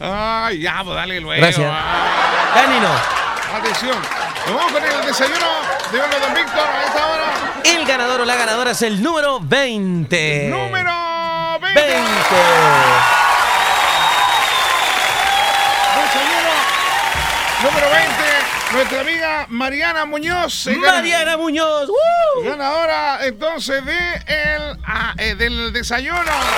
Ay, ya, pues dale luego. Gracias. Danilo. Atención. Nos vamos con el desayuno de Don Víctor a esta hora. El ganador o la ganadora es el número 20. Número 20. Desayuno número 20. Nuestra amiga Mariana Muñoz. Mariana Muñoz. Ganadora entonces del desayuno.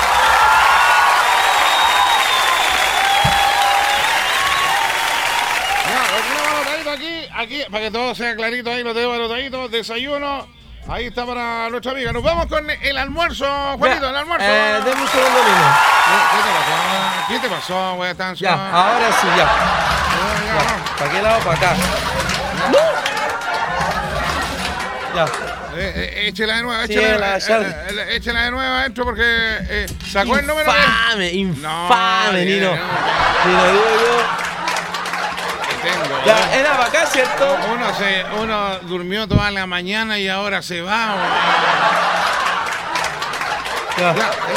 Ya, lo tenemos anotadito aquí, para que todo sea clarito ahí, lo tenemos anotadito, desayuno. Ahí está para nuestra amiga. Nos vamos con el almuerzo, Juanito, Ya, el almuerzo. Deme un segundo, Nino. ¿Qué te pasó, güey? Ya, ahora sí, ya. ¿Para qué lado? Para acá. Ya. Échela de nuevo, échela de nuevo adentro porque sacó el número. Infame, Nino. Nino, digo yo. Ya, era para acá, ¿cierto? Uno durmió toda la mañana y ahora se va. Ya.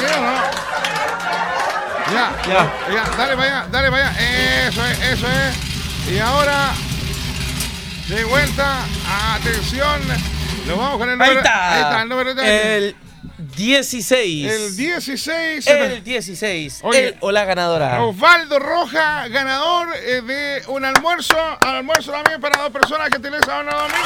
Ya, dale para allá. Eso es. Y ahora, de vuelta, atención. Nos vamos con el número. Ahí está el número. El 16. El 16. El 16. Oye, o la ganadora. Osvaldo Roja, ganador de un almuerzo. Almuerzo también para 2 personas que utilizan un domingo.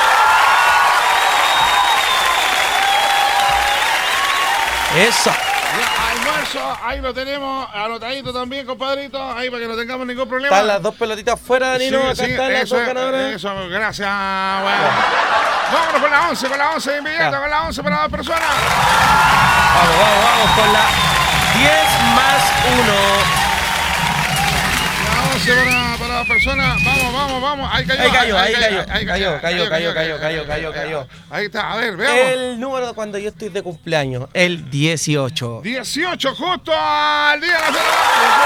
Eso. Ya, almuerzo, ahí lo tenemos anotadito también, compadrito. Ahí para que no tengamos ningún problema. Están las 2 pelotitas fuera, Danilo. Sí, Acá están las 2 ganadoras. Eso, gracias. Bueno. Vámonos con la 11 de inmediato, con la 11 para 2 personas. Vamos con la 10 más 1. La 11 para 2 personas. Vamos. Ahí cayó. Ahí está, a ver, veamos. El número cuando yo estoy de cumpleaños, el 18. 18, justo al día de la semana.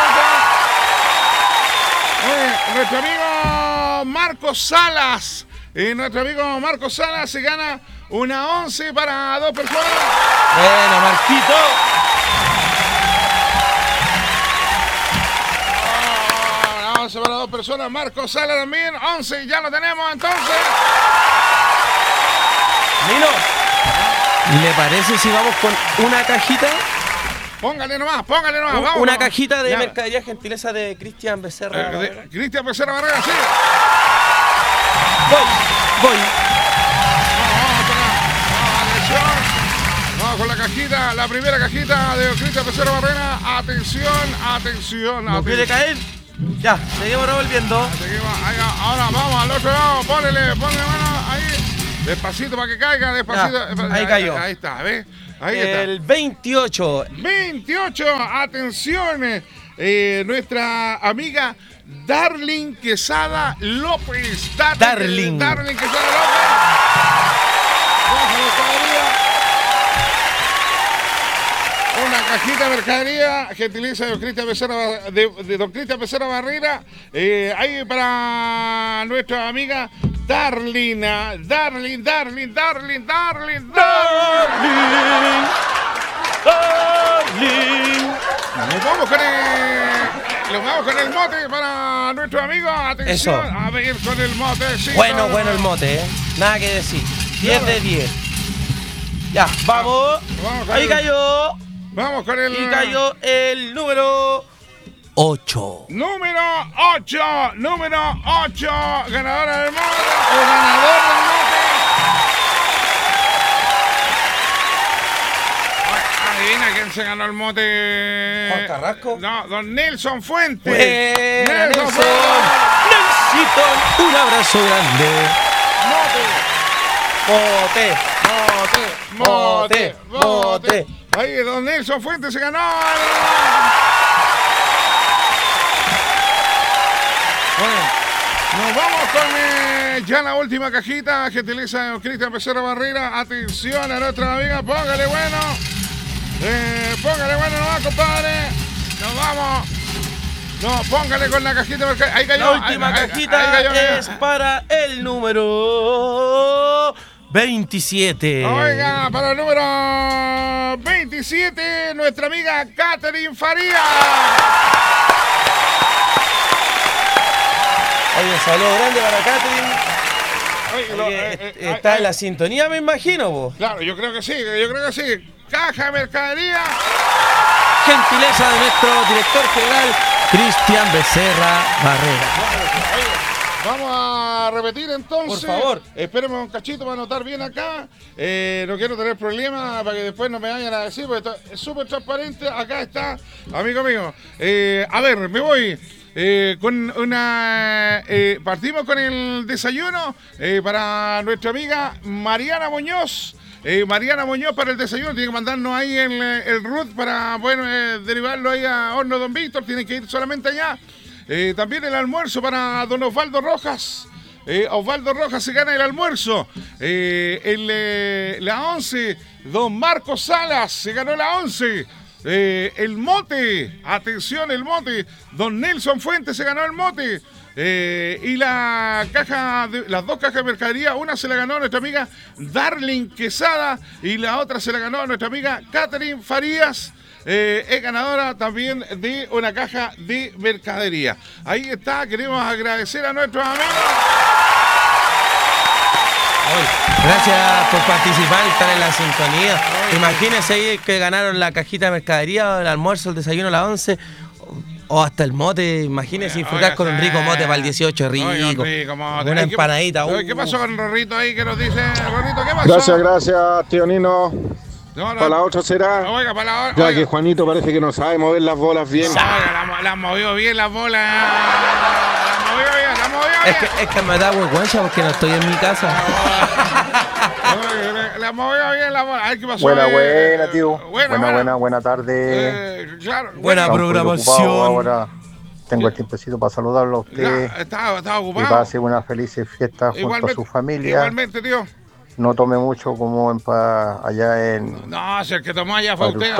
Oye, nuestro amigo Marcos Salas. Nuestro amigo Marcos Salas se gana una 11 para 2 personas. Bueno, Marquito. Una 11 para 2 personas. Marcos Salas también. 11, ya lo tenemos entonces. Nino, ¿le parece si vamos con una cajita? Póngale nomás, vamos. Una cajita de mercadería gentileza de Cristian Becerra. Cristian Becerra Barrera, sí. Voy. Vamos con la cajita, la primera cajita de Cristian Becerra Barrera. Atención. ¿No quiere caer? Ya, seguimos revolviendo. Ahora vamos al otro lado, ponle mano ahí. Despacito para que caiga, despacito. Ya, ahí cayó. Ahí está, ¿ves? El 28. 28, atención. Nuestra amiga Darling Quesada López. Darling Quesada López. Vamos a la mercadería. Una cajita de mercadería gentileza de don Cristian Becerra Barrera. Ahí para nuestra amiga Darling. Nos vamos con el mote para nuestro amigo. Atención. Eso. A ver con el mote. Sí, Bueno el mote, Nada que decir. 10 de 10. Ya, vamos. Ahí cayó. Vamos con el. Y cayó el número 8. Número 8. Ganadora del mote. O ganador del mote. Adivina quién se ganó el mote. ¿Juan Carrasco? No, don Nelson Fuentes. Buena, Nelson. Nelsito, un abrazo grande. Mote. Ahí, don Nelson Fuentes se ganó. Bueno, nos vamos con ya la última cajita que utiliza Cristian Becerra Barrera. Atención a nuestra amiga, póngale bueno nomás, compadre. Nos vamos. No, póngale con la cajita. Ahí cayó. La última cajita es para el número 27. Oiga, para el número 27, nuestra amiga Catherine Faría. saludo grande para Catherine. Oye, Está en la sintonía, me imagino, vos. Claro, yo creo que sí. Caja de Mercadería. Gentileza de nuestro director general, Cristian Becerra Barrera. Vamos a repetir entonces. Por favor. Esperemos un cachito para anotar bien acá. No quiero tener problemas para que después no me vayan a decir, porque esto es súper transparente. Acá está, amigo mío. A ver, me voy. Con una partimos con el desayuno para nuestra amiga Mariana Muñoz. Mariana Muñoz para el desayuno, tiene que mandarnos ahí el root para poder derivarlo ahí a Horno Don Víctor, tiene que ir solamente allá. También el almuerzo para don Osvaldo Rojas. Osvaldo Rojas se gana el almuerzo. La 11, don Marcos Salas se ganó la 11. El mote, atención, el mote. Don Nelson Fuentes se ganó el mote. Y las dos cajas de mercadería, una se la ganó nuestra amiga Darling Quesada y la otra se la ganó nuestra amiga Catherine Farías. Es ganadora también de una caja de mercadería. Ahí está, queremos agradecer a nuestros amigos. Gracias por participar y estar en la sintonía. Imagínense ahí que ganaron la cajita de mercadería, el almuerzo, el desayuno, la 11 o hasta el mote. Imagínense disfrutar con un rico mote para el 18, rico. Una empanadita. ¿Qué pasó con Rorrito ahí que nos dice? Rorrito, ¿qué pasó? Gracias, tío Nino. Para la otra será. Oiga, para la otra. Ya que Juanito parece que no sabe mover las bolas bien. Oiga, la movió bien las bolas. La movió bien. Es que me da vergüenza porque no estoy en mi casa. La movió bien la bola. A ver qué pasó. Buena, tío. Buena tarde. Claro. Buena programación. Ahora tengo el tiempecito para saludarlo a usted. Estaba ocupado. Y pase unas felices fiestas junto a su familia. Igualmente, tío. No tome mucho como allá en... No, si el que tomó allá fue usted.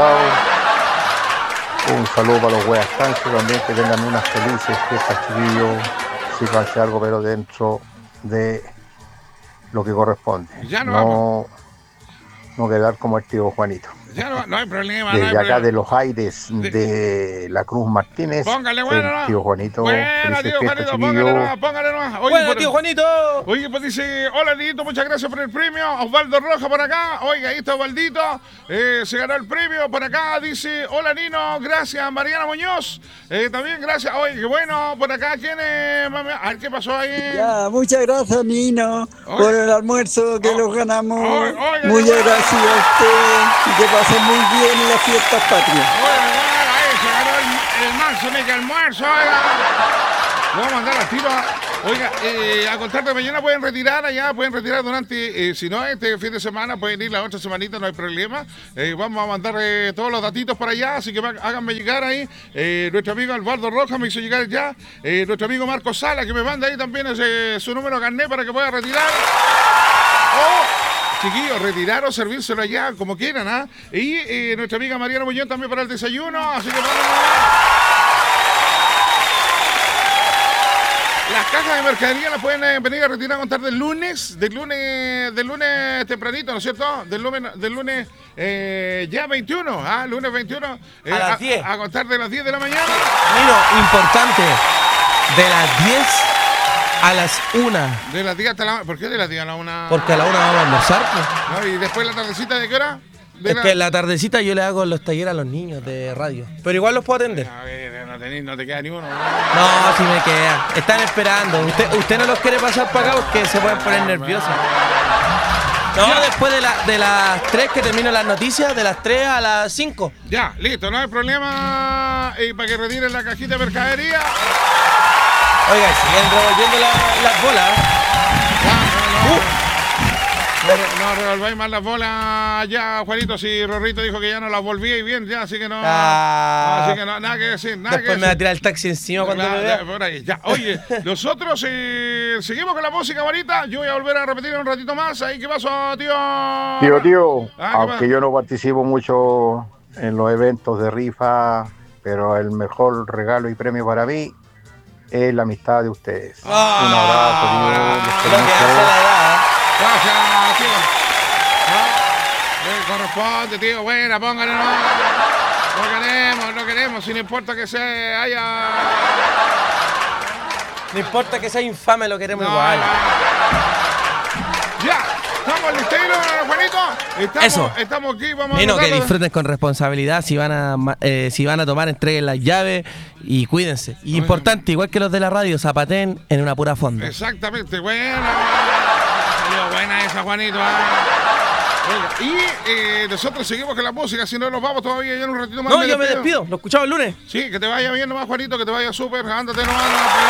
Un saludo para los Weas Cancho también, que tengan unas felices fiestas, chiquillos. Sírvanse algo, pero dentro de lo que corresponde. Ya no quedar como el tío Juanito. Ya no hay problema. Desde acá de los aires de la Cruz Martínez. Póngale, el tío Juanito. Buena, tío Juanito, póngale nomás. Buena, tío Juanito. Oye, pues dice, hola, Nito, muchas gracias por el premio. Osvaldo Roja por acá. Oiga, ahí está Osvaldito. Se ganó el premio por acá. Dice, hola, Nino, gracias, Mariana Muñoz. También gracias. Oye, qué bueno, por acá, ¿quién es? A ver, ¿qué pasó ahí? Ya, muchas gracias, Nino, por el almuerzo que lo ganamos. Muchas gracias a usted. Que pasen muy bien en las fiestas patrias. Ahí se ganó el manso mega almuerzo, oiga. Vamos a mandar a tiro. Oiga, a contar de mañana pueden retirar durante, si no, este fin de semana, pueden ir la otra semanita, no hay problema. Vamos a mandar todos los datitos para allá, así que háganme llegar ahí. Nuestro amigo Osvaldo Rojas me hizo llegar ya. Nuestro amigo Marcos Sala, que me manda ahí también su número de carnet para que pueda retirar. Chiquillos, retirar o servírselo allá, como quieran, ¿ah? Y nuestra amiga Mariana Muñoz también para el desayuno, así que vamos a... Las cajas de mercadería las pueden venir a retirar a contar del lunes tempranito, ¿no es cierto? Del lunes ya 21, lunes 21. A las 10. A contar de las 10 de la mañana. Mira, importante, de las 10 a las 1. De las 10 hasta la... ¿Por qué de las 10 a la 1? Porque a la 1 vamos a almorzar, pues. ¿No? ¿Y después la tardecita de qué hora? Que en la tardecita yo le hago los talleres a los niños de radio. Pero igual los puedo atender. A ver, no te queda ni uno. No, sí me queda. Están esperando. Usted no los quiere pasar para acá porque se pueden poner nerviosos. No, después de las 3 que termino las noticias, de las 3 a las 5. Ya, listo, no hay problema. Y para que retiren la cajita de mercadería. Oiga, siguen revolviendo las bolas. No revolváis más las bolas ya, Juanito. Si Rorrito dijo que ya no las volvíais bien, ya, así que no. Así que no, nada que decir. Después me va a tirar el taxi encima cuando me vea. Por ahí, ya. Oye, nosotros seguimos con la música bonita. Yo voy a volver a repetir un ratito más. Ahí, ¿qué pasó, tío? Tío, aunque yo no participo mucho en los eventos de rifa, pero el mejor regalo y premio para mí es la amistad de ustedes. Un abrazo, tío. Lo que hace la edad. Gracias, tío. Corresponde, tío. Buena, póngale nomás. No queremos, si no importa que se haya... No importa que sea infame, lo queremos igual. Ya, estamos listos, Juanito. Estamos aquí, vamos a Nino, que anotarlo. disfruten con responsabilidad. Si van a tomar, entreguen las llaves y cuídense. Y importante, igual que los de la radio, zapaten en una pura fonda. Exactamente, buena. Salió buena esa, Juanito. Oiga, y nosotros seguimos con la música, si no nos vamos todavía ya en un ratito más. No, yo me despido. Lo escuchamos el lunes. Sí, que te vaya bien nomás, Juanito, que te vaya súper. Ándate nomás.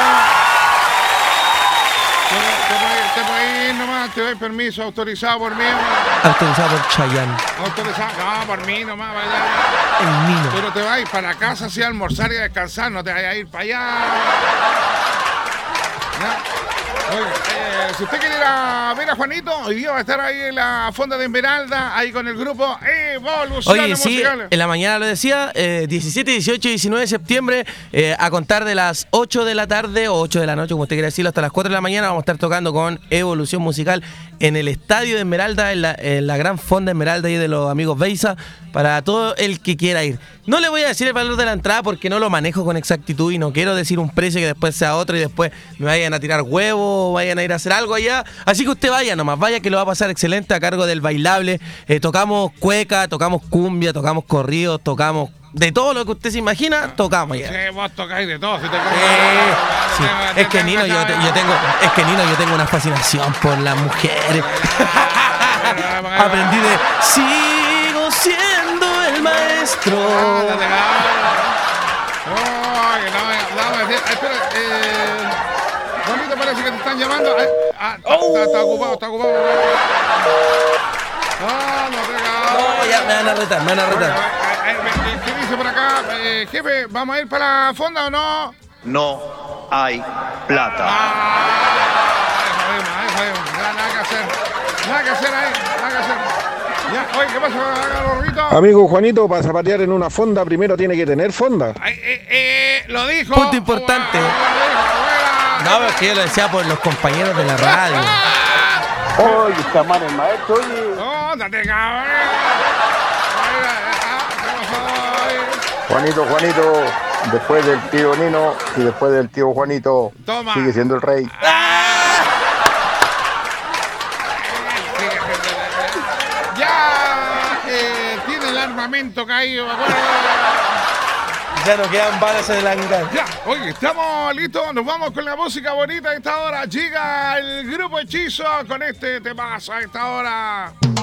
Te puedes ir nomás, te doy permiso, autorizado por mí. Autorizado por Chayanne. Autorizado, no, por mí nomás, vaya. El Nino. Pero te vas a ir para la casa así a almorzar y a descansar, no te vayas a ir para allá. ¿Ya? Oye, si usted quiere ir a ver a Juanito, hoy día va a estar ahí en la Fonda de Esmeralda, ahí con el grupo Evolución Oye, sí, Musical. en la mañana lo decía, 17, 18 y 19 de septiembre, a contar de las 8 de la tarde o 8 de la noche, como usted quiera decirlo, hasta las 4 de la mañana vamos a estar tocando con Evolución Musical en el Estadio de Esmeralda, en la gran Fonda Esmeralda ahí de los amigos Beisa, para todo el que quiera ir. No le voy a decir el valor de la entrada porque no lo manejo con exactitud y no quiero decir un precio que después sea otro y después me vayan a tirar huevos o vayan a ir a hacer algo allá. Así que usted vaya nomás, vaya que lo va a pasar excelente a cargo del bailable. Tocamos cueca, tocamos cumbia, tocamos corridos, tocamos de todo lo que usted se imagina, tocamos ya. Sí, vos tocáis de todo. Si te Sí. Es que Nino, yo tengo una fascinación por las mujeres. Aprendí de sigo siendo el maestro. Espera, Juanito, parece que te están llamando. Está ocupado. No, ya me van a retar. ¿Qué dice por acá? Jefe, ¿vamos a ir para la fonda o no? No hay plata. Nada que hacer ahí. Ya, oye, ¿qué pasa, Rorrito? Amigo Juanito, para zapatear en una fonda primero tiene que tener fonda. Lo dijo. Punto importante. No, pero es que yo lo decía por los compañeros de la radio. Oye, está mal el maestro, oye. ¡Oh, date, cabrón! Juanito, después del tío Nino y después del tío Juanito, Toma. sigue siendo el rey. Ya tiene el armamento caído, ¿me acuerdo? Ya no quedan balas en el hangar. Ya, oye, estamos listos, nos vamos con la música bonita a esta hora. Llega el grupo Hechizo con este temazo a esta hora.